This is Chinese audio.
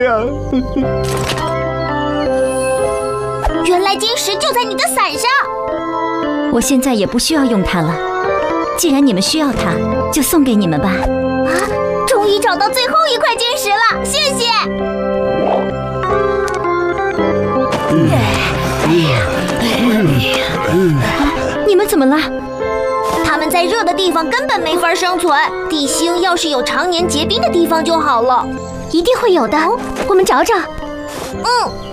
原来晶石就在你的伞上。 我现在也不需要用它了。既然你们需要它，就送给你们吧。 啊，终于找到最后一块晶石了，谢谢。 你们怎么了？ 他们在热的地方根本没法生存，地心要是有常年结冰的地方就好了。 一定会有的，我们找找。 嗯。